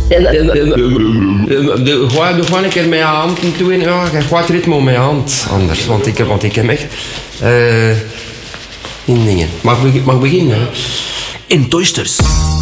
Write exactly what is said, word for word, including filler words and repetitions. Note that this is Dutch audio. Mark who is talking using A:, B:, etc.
A: Doe gewoon een keer met je hand toe en ja, je gaat ritme met je hand anders. Want ik heb, want ik heb echt... Uh, in dingen. Mag, mag beginnen, hè?
B: In Toysters.